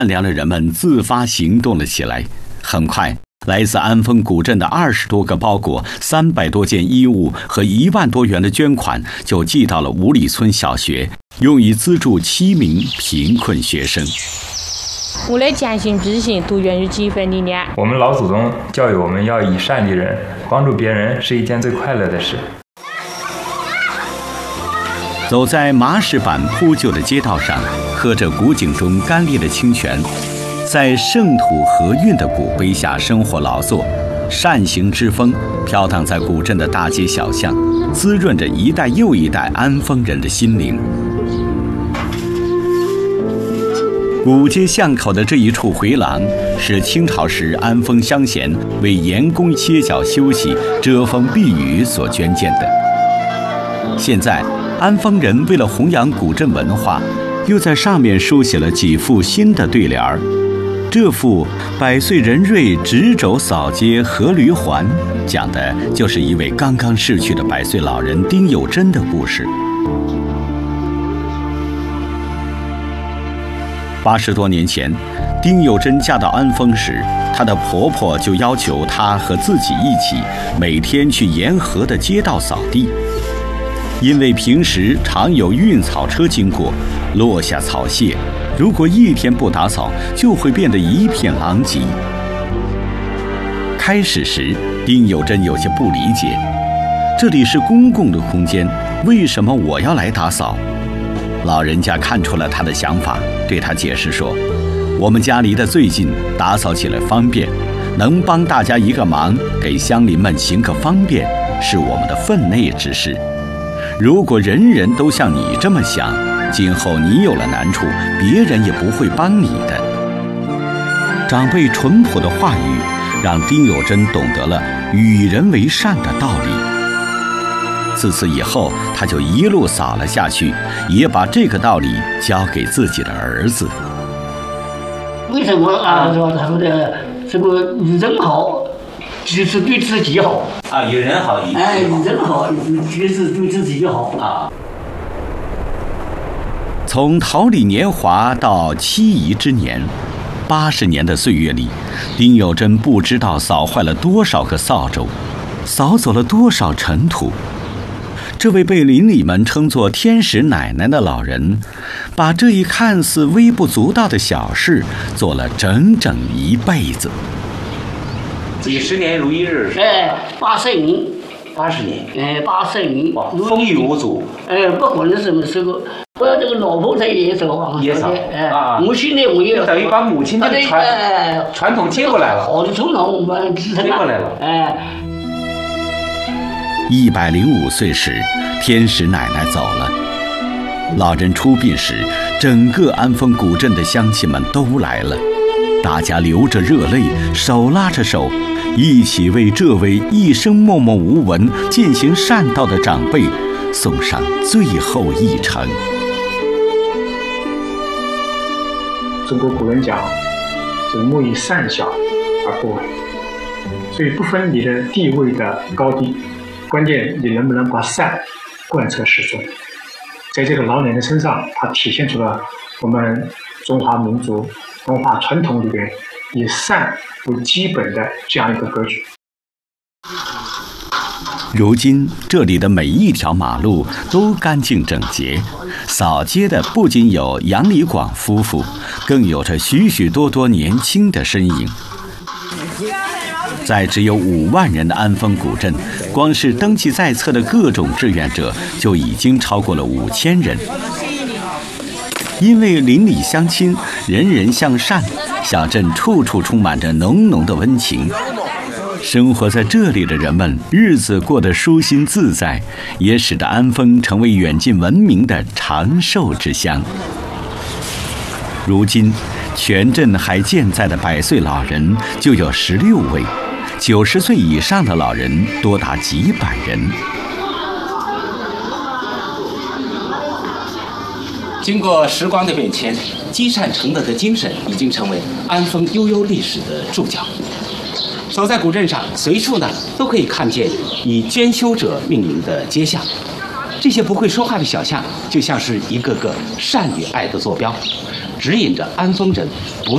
善良的人们自发行动了起来。很快，来自安丰古镇的20多个包裹、300多件衣物和1万多元的捐款就寄到了五里村小学，用以资助7名贫困学生。 我的坚信之行都源于几份理念。 我们老祖宗教育我们要以善利人，帮助别人是一件最快乐的事。 走在麻石板铺就的街道上，喝着古井中干裂的清泉，在圣土和运的古碑下生活劳作，善行之风飘荡在古镇的大街小巷，滋润着一代又一代安丰人的心灵。古街巷口的这一处回廊，是清朝时安丰乡贤为盐工歇脚休息、遮风避雨所捐建的。现在，安丰人为了弘扬古镇文化，又在上面书写了几副新的对联儿。这副“百岁人瑞执肘扫街阖闾还”，讲的就是一位刚刚逝去的100岁老人丁有贞的故事。80多年前，丁有贞嫁到安丰时，她的婆婆就要求她和自己一起每天去沿河的街道扫地，因为平时常有运草车经过，落下草屑，如果一天不打扫，就会变得一片狼藉。开始时，丁有贞有些不理解，这里是公共的空间，为什么我要来打扫？老人家看出了他的想法，对他解释说：“我们家离得最近，打扫起来方便，能帮大家一个忙，给乡邻们行个方便，是我们的分内之事。如果人人都像你这么想，今后你有了难处，别人也不会帮你的。”长辈淳朴的话语，让丁有贞懂得了与人为善的道理。自此以后，他就一路扫了下去，也把这个道理教给自己的儿子。 为什么啊？说他说的这个人好，就是对自己好啊，与人好，与人好，就是对自己好啊。 从桃李年华到妻仪之年，80年的岁月里，丁有贞不知道扫坏了多少个扫帚，扫走了多少尘土。这位被邻里们称作天使奶奶的老人，把这一看似微不足道的小事做了整整一辈子。 以10年如一日。 80年。 80年。 80年。 风雨无阻。 不管是什么时候，我这个老婆她也扫啊。 也扫。 我现在我也等于把母亲的传统接过来了。 好的传统我们继承接过来了。 105岁时，天使奶奶走了。老人出殡时，整个安丰古镇的乡亲们都来了，大家流着热泪，手拉着手，一起为这位一生默默无闻、践行善道的长辈送上最后一程。 中国古人讲，这个莫以善小而不为，所以不分你的地位的高低。关键你能不能把善贯彻始终。在这个老奶奶身上，它体现出了我们中华民族文化传统里边以善为基本的这样一个格局。 如今这里的每一条马路都干净整洁，扫街的不仅有杨李广夫妇，更有着许许多多年轻的身影。在只有5万人的安丰古镇，光是登记在册的各种志愿者就已经超过了5000人。因为邻里乡亲，人人向善，小镇处处充满着浓浓的温情。生活在这里的人们，日子过得舒心自在，也使得安丰成为远近闻名的长寿之乡。如今，全镇还健在的100岁老人就有16位。90岁以上的老人多达几百人。 经过时光的变迁，积善成德的精神已经成为安丰悠悠历史的注脚。走在古镇上，随处呢都可以看见以捐修者命名的街巷，这些不会说话的小巷，就像是一个个善与爱的坐标，指引着安丰人不